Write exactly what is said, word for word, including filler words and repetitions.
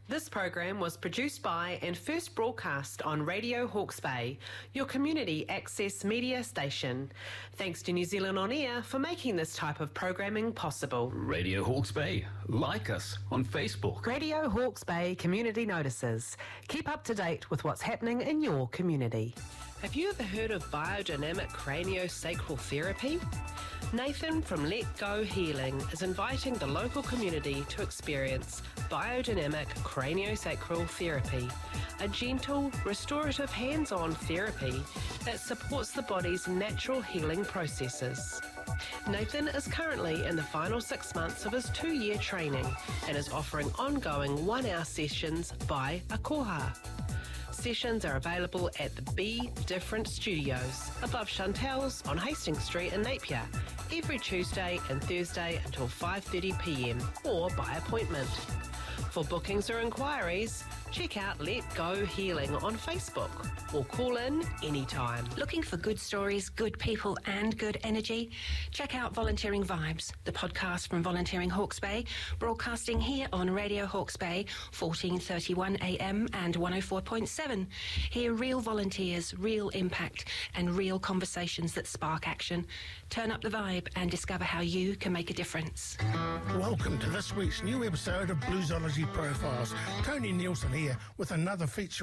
This program was produced by and first broadcast on Radio Hawke's Bay, your community access media station. Thanks to New Zealand On Air for making this type of programming possible. Radio Hawke's Bay. Like us on Facebook. Radio Hawke's Bay Community Notices. Keep up to date with what's happening in your community. Have you ever heard of biodynamic craniosacral therapy? Nathan from Let Go Healing is inviting the local community to experience biodynamic craniosacral therapy, a gentle, restorative hands-on therapy that supports the body's natural healing processes. Nathan is currently in the final six months of his two-year training and is offering ongoing one-hour sessions by Akoha. Sessions are available at the Be Different Studios, above Chantel's on Hastings Street in Napier, every Tuesday and Thursday until five thirty p m or by appointment. For bookings or inquiries, check out Let Go Healing on Facebook or call in anytime. Looking for good stories, good people and good energy? Check out Volunteering Vibes, the podcast from Volunteering Hawke's Bay, broadcasting here on Radio Hawke's Bay, fourteen thirty-one a m and one oh four point seven. Hear real volunteers, real impact and real conversations that spark action. Turn up the vibe and discover how you can make a difference. Welcome to this week's new episode of Bluesology Profiles. Tony Nielsen here with another feature